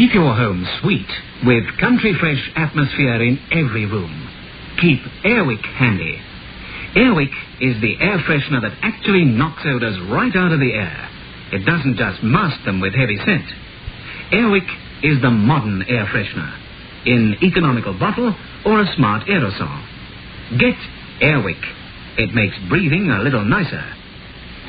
Keep your home sweet with country fresh atmosphere in every room. Keep Airwick handy. Airwick is the air freshener that actually knocks odors right out of the air. It doesn't just mask them with heavy scent. Airwick is the modern air freshener in economical bottle or a smart aerosol. Get Airwick. It makes breathing a little nicer.